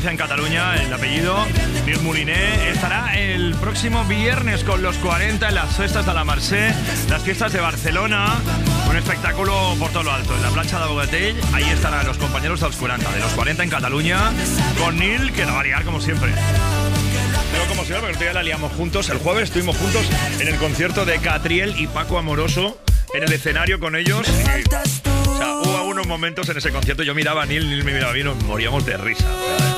Valencia, en Cataluña, el apellido, Nil Moliné, estará el próximo viernes con los 40 en las festas de la Mercè, las fiestas de Barcelona. Un espectáculo por todo lo alto, en la plancha de Bogatell. Ahí estarán los compañeros de los 40, de los 40 en Cataluña, con Nil, que la va a liar como siempre. Pero como siempre, porque el otro día la liamos juntos. El jueves estuvimos juntos en el concierto de Catriel y Paco Amoroso, en el escenario con ellos. Y, o sea, hubo algunos momentos en ese concierto, yo miraba a Nil me miraba a mí y nos moríamos de risa.